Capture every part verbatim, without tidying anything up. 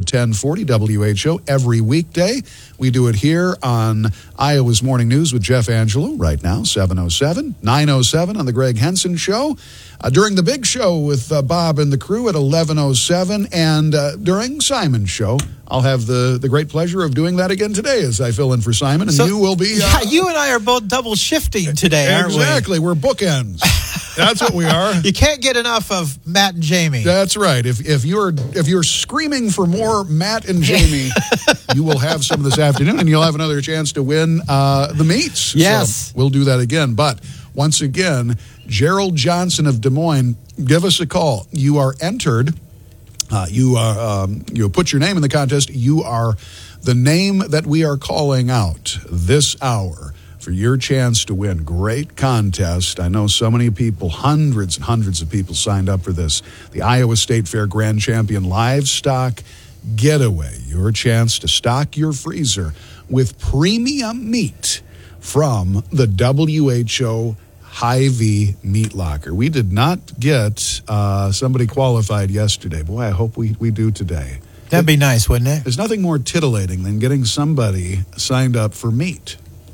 ten forty W H O every weekday. We do it here on Iowa's Morning News with Jeff Angelo right now, seven oh seven, nine oh seven on the Greg Henson Show. Uh, during the big show with uh, Bob and the crew at eleven oh seven, and uh, during Simon's show, I'll have the, the great pleasure of doing that again today as I fill in for Simon, and so, you will be... yeah, Uh, you and I are both double shifting today, aren't we? Exactly. We're bookends. That's what we are. You can't get enough of Matt and Jamie. That's right. If if you're if you're screaming for more Matt and Jamie, you will have some this afternoon, and you'll have another chance to win uh, the meats. Yes. So we'll do that again. But once again, Gerald Johnson of Des Moines, give us a call. You are entered. Uh, you are um, you put your name in the contest. You are the name that we are calling out this hour for your chance to win. Great contest. I know so many people, hundreds and hundreds of people signed up for this. The Iowa State Fair Grand Champion Livestock Getaway. Your chance to stock your freezer with premium meat from the W H O Hy-Vee Meat Locker. We did not get uh, somebody qualified yesterday. Boy, I hope we, we do today. That'd be nice, wouldn't it? There's nothing more titillating than getting somebody signed up for meat.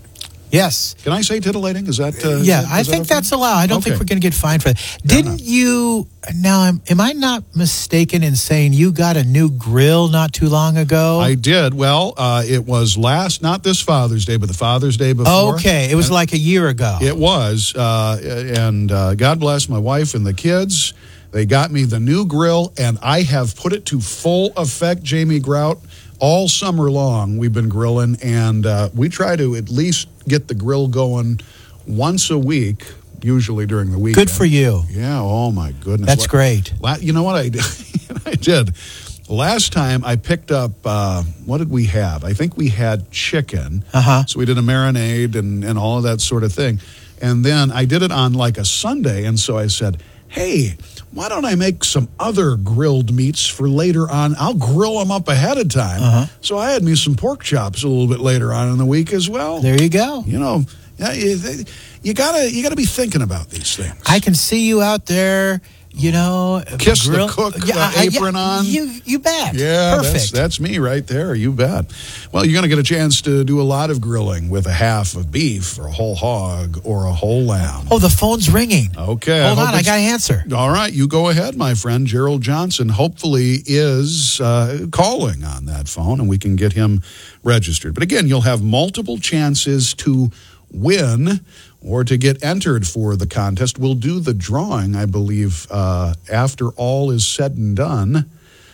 Yes. Can I say titillating? Is that uh, yeah? is that, I is think that that's allowed. I don't okay. think we're going to get fined for that. Didn't you? Now, am, am I not mistaken in saying you got a new grill not too long ago? I did. Well, uh, it was last, not this Father's Day, but the Father's Day before. Okay, it was and like a year ago. It was, uh, and uh, God bless my wife and the kids. They got me the new grill, and I have put it to full effect, Jamie Grout. All summer long, we've been grilling, and uh, we try to at least get the grill going once a week, usually during the weekend. Good for you. Yeah, oh my goodness. That's great. You know what I did? I did. Last time I picked up, uh, what did we have? I think we had chicken. Uh-huh. So we did a marinade and, and all of that sort of thing. And then I did it on like a Sunday, and so I said, hey, why don't I make some other grilled meats for later on? I'll grill them up ahead of time. Uh-huh. So I had me some pork chops a little bit later on in the week as well. There you go. You know, yeah, you, you gotta you gotta be thinking about these things. I can see you out there, you know. Kiss grill. the cook yeah, uh, I, apron yeah, on. You, you bet. Yeah, perfect. That's, that's me right there. You bet. Well, you're going to get a chance to do a lot of grilling with a half of beef or a whole hog or a whole lamb. Oh, the phone's ringing. Okay. Hold I on, I got to answer. All right, you go ahead, my friend. Gerald Johnson hopefully is uh, calling on that phone, and we can get him registered. But again, you'll have multiple chances to win or to get entered for the contest. We'll do the drawing, I believe, uh, after all is said and done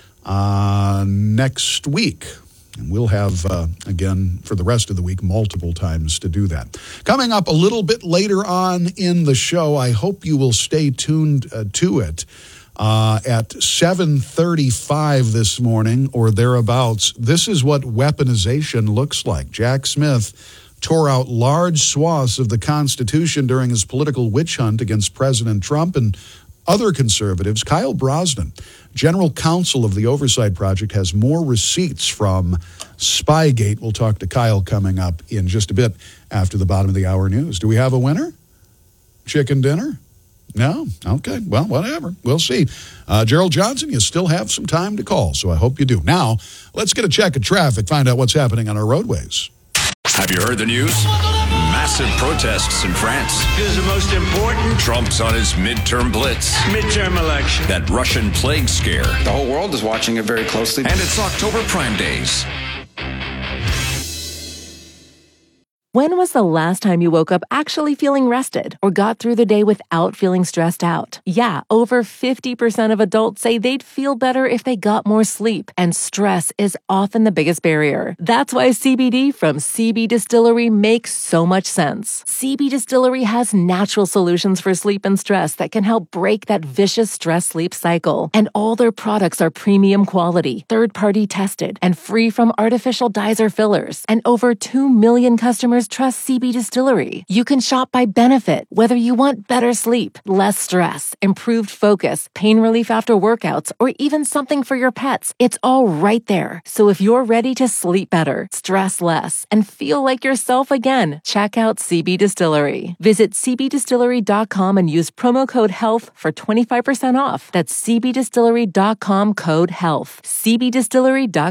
uh, next week. And we'll have, uh, again, for the rest of the week, multiple times to do that. Coming up a little bit later on in the show, I hope you will stay tuned uh, to it. Uh, at seven thirty-five this morning or thereabouts, this is what weaponization looks like. Jack Smith tore out large swaths of the Constitution during his political witch hunt against President Trump and other conservatives. Kyle Brosnan, general counsel of the Oversight Project, has more receipts from Spygate. We'll talk to Kyle coming up in just a bit after the bottom of the hour news. Do we have a winner? Chicken dinner? No? Okay. Well, whatever. We'll see. Uh, Gerald Johnson, you still have some time to call, so I hope you do. Now, let's get a check of traffic, find out what's happening on our roadways. Have you heard the news? Massive protests in France. This is the most important Trump's on his midterm blitz. midterm election. That Russian plague scare. The whole world is watching it very closely. And it's October Prime Days. When was the last time you woke up actually feeling rested or got through the day without feeling stressed out? Yeah, over fifty percent of adults say they'd feel better if they got more sleep, and stress is often the biggest barrier. That's why C B D from C B Distillery makes so much sense. C B Distillery has natural solutions for sleep and stress that can help break that vicious stress-sleep cycle. And all their products are premium quality, third-party tested, and free from artificial dyes or fillers. And over two million customers trust C B Distillery. You can shop by benefit, whether you want better sleep, less stress, improved focus, pain relief after workouts, or even something for your pets. It's all right there. So if you're ready to sleep better, stress less, and feel like yourself again, check out C B Distillery. Visit c b distillery dot com and use promo code HEALTH for twenty-five percent off. That's c b distillery dot com code HEALTH. c b distillery dot com